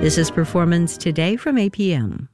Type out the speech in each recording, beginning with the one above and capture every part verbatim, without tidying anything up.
This is Performance Today from A P M.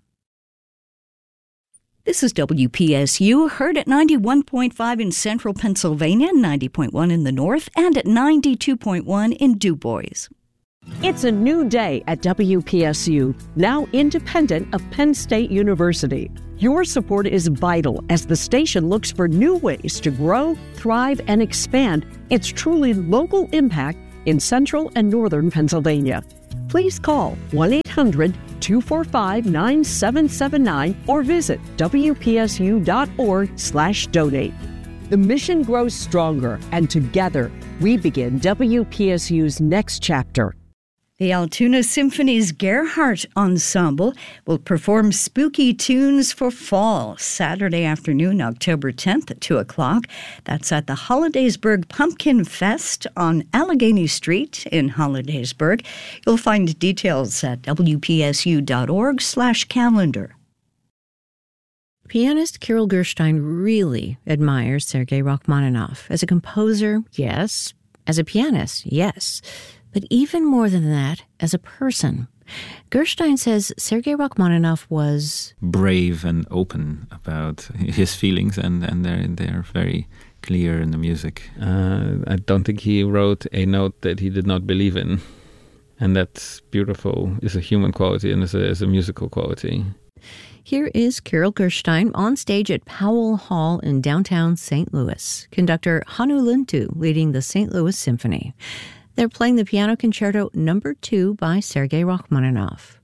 This is W P S U, heard at ninety-one point five in central Pennsylvania, ninety point one in the north, and at ninety-two point one in Du Bois. It's a new day at W P S U, now independent of Penn State University. Your support is vital as the station looks for new ways to grow, thrive, and expand its truly local impact in central and northern Pennsylvania. Please call one eight hundred two four five nine seven seven nine or visit W P S U dot org slash donate. The mission grows stronger, and together we begin W P S U's next chapter. The Altoona Symphony's Gerhardt Ensemble will perform spooky tunes for fall Saturday afternoon, October tenth at two o'clock. That's at the Hollidaysburg Pumpkin Fest on Allegheny Street in Hollidaysburg. You'll find details at W P S U dot org slash calendar. Pianist Kirill Gerstein really admires Sergei Rachmaninoff. As a composer, yes. As a pianist, yes. But even more than that, as a person. Gerstein says Sergei Rachmaninoff was brave and open about his feelings, and, and they're, they're very clear in the music. Uh, I don't think he wrote a note that he did not believe in. And that's beautiful. It's a human quality and it's a, it's a musical quality. Here is Kirill Gerstein on stage at Powell Hall in downtown Saint Louis. Conductor Hannu Lintu leading the Saint Louis Symphony. They're playing the Piano Concerto Number two by Sergei Rachmaninoff.